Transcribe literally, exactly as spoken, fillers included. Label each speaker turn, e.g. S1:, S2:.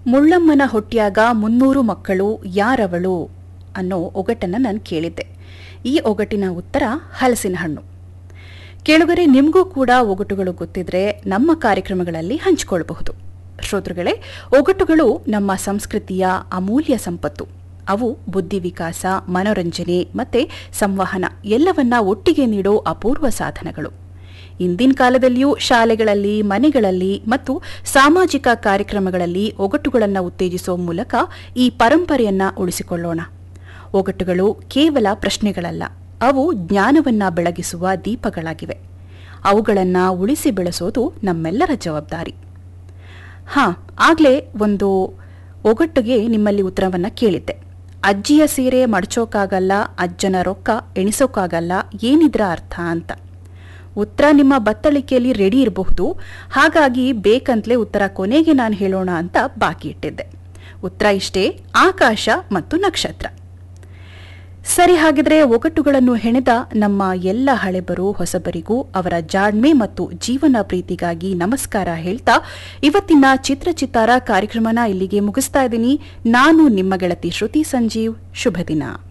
S1: ಮುಳ್ಳಮ್ಮನ ಹೊಟ್ಯಾಗ ಮುನ್ನೂರು ಮಕ್ಕಳು ಯಾರವಳು ಅನ್ನೋ ಒಗಟನ್ನು ನಾನು ಕೇಳಿದ್ದೆ. ಈ ಒಗಟಿನ ಉತ್ತರ ಹಲಸಿನ ಹಣ್ಣು. ಕೇಳುಗರೆ, ನಿಮಗೂ ಕೂಡ ಒಗಟುಗಳು ಗೊತ್ತಿದ್ರೆ ನಮ್ಮ ಕಾರ್ಯಕ್ರಮಗಳಲ್ಲಿ ಹಂಚಿಕೊಳ್ಳಬಹುದು. ಶ್ರೋತೃಗಳೇ, ಒಗಟುಗಳು ನಮ್ಮ ಸಂಸ್ಕೃತಿಯ ಅಮೂಲ್ಯ ಸಂಪತ್ತು. ಅವು ಬುದ್ಧಿ ವಿಕಾಸ, ಮನೋರಂಜನೆ ಮತ್ತೆ ಸಂವಹನ ಎಲ್ಲವನ್ನ ಒಟ್ಟಿಗೆ ನೀಡೋ ಅಪೂರ್ವ ಸಾಧನಗಳು. ಇಂದಿನ ಕಾಲದಲ್ಲಿಯೂ ಶಾಲೆಗಳಲ್ಲಿ, ಮನೆಗಳಲ್ಲಿ ಮತ್ತು ಸಾಮಾಜಿಕ ಕಾರ್ಯಕ್ರಮಗಳಲ್ಲಿ ಒಗಟುಗಳನ್ನು ಉತ್ತೇಜಿಸುವ ಮೂಲಕ ಈ ಪರಂಪರೆಯನ್ನ ಉಳಿಸಿಕೊಳ್ಳೋಣ. ಒಗಟುಗಳು ಕೇವಲ ಪ್ರಶ್ನೆಗಳಲ್ಲ, ಅವು ಜ್ಞಾನವನ್ನ ಬೆಳಗಿಸುವ ದೀಪಗಳಾಗಿವೆ. ಅವುಗಳನ್ನು ಉಳಿಸಿ ಬೆಳೆಸೋದು ನಮ್ಮೆಲ್ಲರ ಜವಾಬ್ದಾರಿ. ಹಾ, ಆಗ್ಲೇ ಒಂದು ಒಗಟ್ಟಿಗೆ ನಿಮ್ಮಲ್ಲಿ ಉತ್ತರವನ್ನ ಕೇಳಿದ್ದೆ. ಅಜ್ಜಿಯ ಸೀರೆ ಮಡಚೋಕಾಗಲ್ಲ, ಅಜ್ಜನ ರೊಕ್ಕ ಎಣಿಸೋಕಾಗಲ್ಲ, ಏನಿದ್ರ ಅರ್ಥ ಅಂತ. ಉತ್ತರ ನಿಮ್ಮ ಬತ್ತಳಿಕೆಯಲ್ಲಿ ರೆಡಿ ಇರಬಹುದು. ಹಾಗಾಗಿ ಬೇಕಂತಲೇ ಉತ್ತರ ಕೊನೆಗೆ ನಾನು ಹೇಳೋಣ ಅಂತ ಬಾಕಿ ಇಟ್ಟಿದ್ದೆ. ಉತ್ತರ ಇಷ್ಟೇ: ಆಕಾಶ ಮತ್ತು ನಕ್ಷತ್ರ. ಸರಿ, ಹಾಗಿದ್ರೆ ಒಗಟುಗಳನ್ನು ಹೆಣೆದ ನಮ್ಮ ಎಲ್ಲ ಹಳೆಬರು ಹೊಸಬರಿಗೂ ಅವರ ಜಾಣ್ಮೆ ಮತ್ತು ಜೀವನ ಪ್ರೀತಿಗಾಗಿ ನಮಸ್ಕಾರ ಹೇಳ್ತಾ ಇವತ್ತಿನ ಚಿತ್ರಚಿತ್ತಾರ ಕಾರ್ಯಕ್ರಮನ ಇಲ್ಲಿಗೆ ಮುಗಿಸ್ತಾ ಇದ್ದೀನಿ. ನಾನು ನಿಮ್ಮ ಗೆಳತಿ ಶ್ರುತಿ ಸಂಜೀವ್. ಶುಭ ದಿನ.